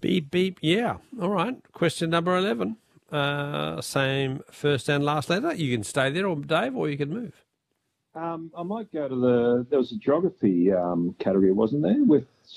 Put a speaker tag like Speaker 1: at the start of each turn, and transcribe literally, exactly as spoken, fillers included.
Speaker 1: Beep, beep, yeah. All right. Question number eleven. Uh, same first and last letter. You can stay there, or Dave, or you can move.
Speaker 2: Um, I might go to the. There was a geography um, category, wasn't there, with